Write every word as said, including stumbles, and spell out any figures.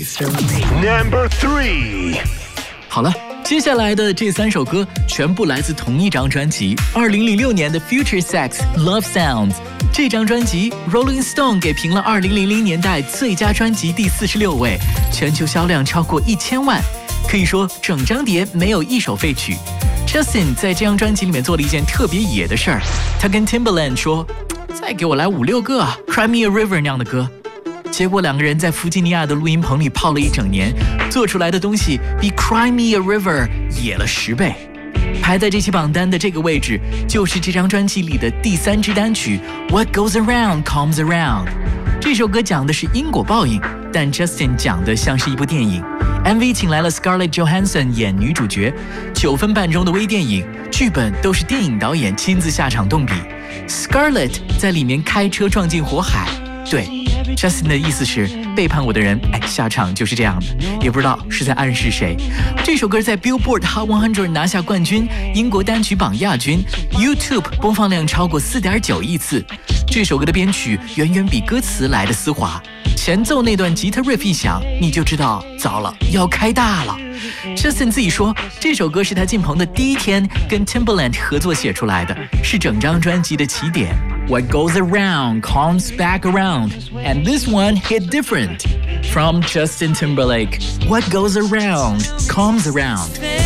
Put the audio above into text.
Number three。 好了，接下来的这三首歌全部来自同一张专辑，二零零六年的 Future Sex Love Sounds。这张专辑 Rolling Stone 给评了二零零零年代最佳专辑第四十六位，全球销量超过一千万，可以说整张碟没有一首废曲。Justin 在这张专辑里面做了一件特别野的事儿，他跟 Timbaland 说，再给我来五六个 Cry Me a River 那样的歌。结果两个人在弗吉尼亚的录音棚里泡了一整年，做出来的东西比 Cry Me a River 野了十倍。排在这期榜单的这个位置，就是这张专辑里的第三支单曲 What Goes Around Comes Around。 这首歌讲的是因果报应，但 Justin 讲的像是一部电影。 M V 请来了 Scarlett Johansson 演女主角，九分半钟的微电影，剧本都是电影导演亲自下场动笔。 Scarlett 在里面开车撞进火海，对Justin 的意思是背叛我的人，哎，下场就是这样的，也不知道是在暗示谁。这首歌在 Billboard Hot 一百拿下冠军，英国单曲榜亚军， YouTube 播放量超过 四点九亿次。这首歌的编曲远远比歌词来的丝滑，前奏那段吉他 riff 一响，你就知道糟了，要开大了。Justin 自己说，这首歌是他进棚的第一天跟 Timbaland 合作写出来的，是整张专辑的起点。What goes around comes back around, and this one hit different. From Justin Timberlake, What goes around comes around.